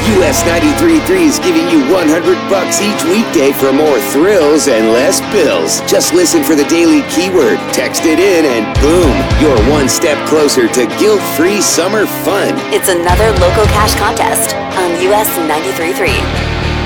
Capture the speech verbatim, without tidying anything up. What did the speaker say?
U S ninety-three point three is giving you one hundred bucks each weekday for more thrills and less bills. Just listen for the daily keyword, text it in, and boom, you're one step closer to guilt-free summer fun. It's another Local Cash contest on U S ninety-three point three.